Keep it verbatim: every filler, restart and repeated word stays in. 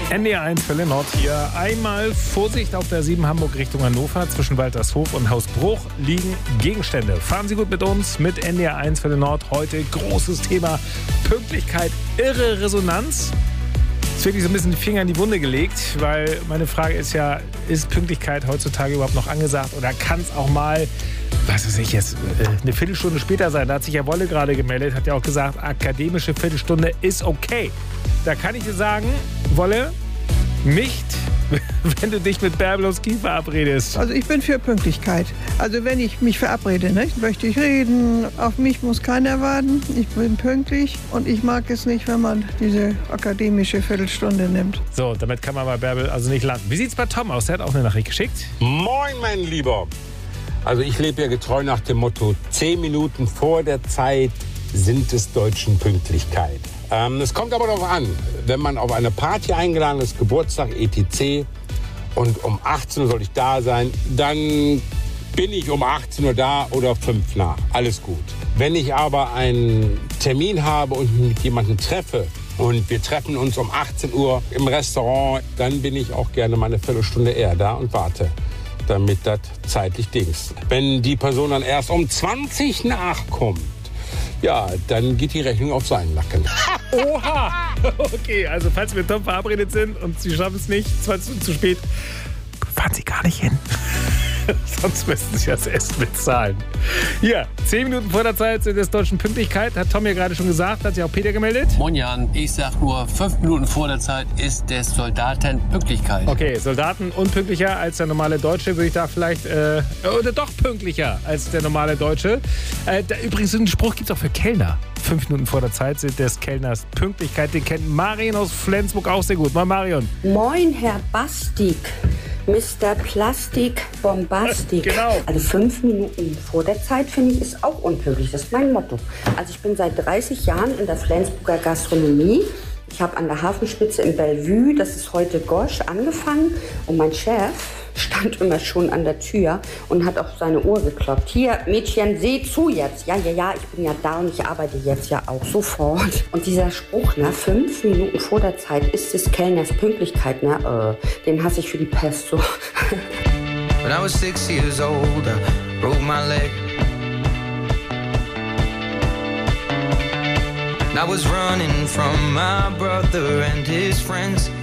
N D R eins für Lennart hier. Einmal Vorsicht auf der sieben Hamburg Richtung Hannover. Zwischen Waltershof und Haus Bruch liegen Gegenstände. Fahren Sie gut mit uns, mit N D R eins für Lennart. Heute großes Thema Pünktlichkeit, irre Resonanz. Es wird wirklich so ein bisschen die Finger in die Wunde gelegt, weil meine Frage ist ja, ist Pünktlichkeit heutzutage überhaupt noch angesagt oder kann es auch mal, was weiß ich jetzt, eine Viertelstunde später sein? Da hat sich ja Wolle gerade gemeldet, hat ja auch gesagt, akademische Viertelstunde ist okay. Da kann ich dir sagen, Wolle, nicht, wenn du dich mit Bärbel aus Kiel verabredest. Also ich bin für Pünktlichkeit. Also wenn ich mich verabrede, ne, möchte ich reden. Auf mich muss keiner warten. Ich bin pünktlich und ich mag es nicht, wenn man diese akademische Viertelstunde nimmt. So, damit kann man bei Bärbel also nicht landen. Wie sieht's bei Tom aus? Der hat auch eine Nachricht geschickt. Moin, mein Lieber. Also ich lebe ja getreu nach dem Motto, zehn Minuten vor der Zeit sind des Deutschen Pünktlichkeit. Ähm, es kommt aber darauf an, wenn man auf eine Party eingeladen ist, Geburtstag, et cetera und um achtzehn Uhr soll ich da sein, dann bin ich um achtzehn Uhr da oder fünf nach. Alles gut. Wenn ich aber einen Termin habe und mich mit jemandem treffe und wir treffen uns um achtzehn Uhr im Restaurant, dann bin ich auch gerne mal eine Viertelstunde eher da und warte, damit das zeitlich dings. Wenn die Person dann erst um zwanzig nachkommt, ja, dann geht die Rechnung auf seinen Nacken. Oha! Okay, also falls wir mit Tom verabredet sind und Sie schaffen es nicht, zwanzig Minuten zu spät, fahren Sie gar nicht hin. Sonst müssten Sie das Essen bezahlen. Hier, zehn Minuten vor der Zeit des Deutschen Pünktlichkeit, hat Tom ja gerade schon gesagt, hat sich auch Peter gemeldet. Moin Jan, ich sag nur, fünf Minuten vor der Zeit ist des Soldaten Pünktlichkeit. Okay, Soldaten unpünktlicher als der normale Deutsche, würde ich da vielleicht, äh, oder doch pünktlicher als der normale Deutsche. Äh, da, übrigens, einen Spruch gibt es auch für Kellner. Fünf Minuten vor der Zeit sind des Kellners Pünktlichkeit. Den kennt Marion aus Flensburg auch sehr gut. Moin Marion. Moin Herr Bastik. Mister Plastik Bombastik. Genau. Also fünf Minuten vor der Zeit, finde ich, ist auch unpünktlich. Das ist mein Motto. Also ich bin seit dreißig Jahren in der Flensburger Gastronomie. Ich habe an der Hafenspitze in Bellevue, das ist heute Gosch, angefangen. Und mein Chef stand immer schon an der Tür und hat auf seine Uhr geklopft. Hier, Mädchen, seh zu jetzt. Ja, ja, ja, ich bin ja da und ich arbeite jetzt ja auch sofort. Und dieser Spruch, ne, fünf Minuten vor der Zeit ist des Kellners Pünktlichkeit, ne, äh, den hasse ich für die Pest so. When I was six years old, I broke my leg. I was running from my brother and his friends.